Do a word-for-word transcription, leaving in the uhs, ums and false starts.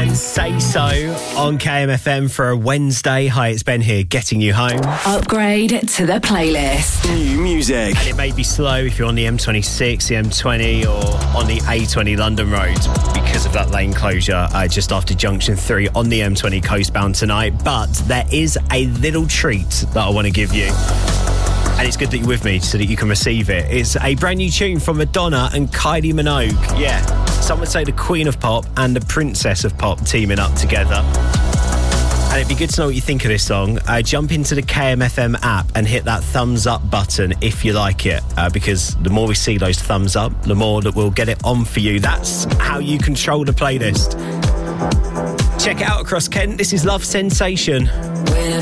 Say So on K M F M for a Wednesday. Hi, it's Ben here, getting you home. Upgrade to the playlist. New music. And it may be slow if you're on the M twenty-six, the M twenty or on the A twenty London Road because of that lane closure uh, just after Junction three on the M twenty coastbound tonight. But there is a little treat that I want to give you. And it's good that you're with me so that you can receive it. It's a brand new tune from Madonna and Kylie Minogue. Yeah, some would say the Queen of Pop and the Princess of Pop teaming up together. And it'd be good to know what you think of this song. Uh, jump into the K M F M app and hit that thumbs up button if you like it, uh, because the more we see those thumbs up, the more that we'll get it on for you. That's how you control the playlist. Check it out across Kent. This is Love Sensation.